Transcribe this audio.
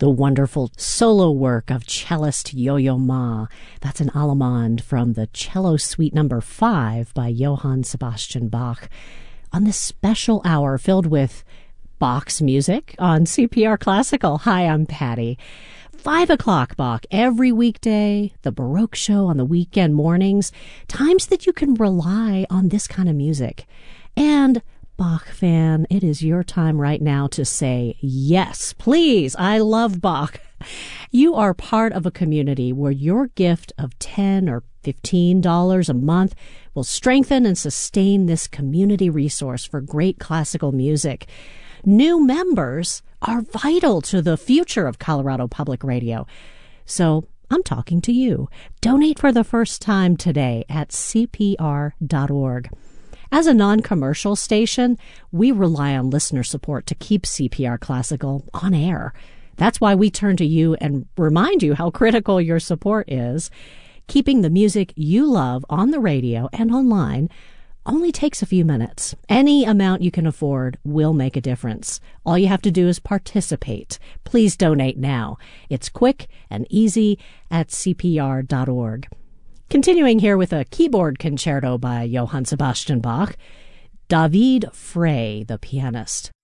the wonderful solo work of cellist Yo-Yo Ma. That's an allemande from the Cello Suite No. 5 by Johann Sebastian Bach. On this special hour filled with Bach's music on CPR Classical. Hi, I'm Patty. 5 o'clock Bach every weekday, the Baroque Show on the weekend mornings, times that you can rely on this kind of music. And Bach fan, it is your time right now to say, yes, please, I love Bach. You are part of a community where your gift of $10 or $15 a month will strengthen and sustain this community resource for great classical music. New members are vital to the future of Colorado Public Radio. So I'm talking to you. Donate for the first time today at CPR.org. As a non-commercial station, we rely on listener support to keep CPR Classical on air. That's why we turn to you and remind you how critical your support is. Keeping the music you love on the radio and online only takes a few minutes. Any amount you can afford will make a difference. All you have to do is participate. Please donate now. It's quick and easy at CPR.org. Continuing here with a keyboard concerto by Johann Sebastian Bach, David Frey, the pianist.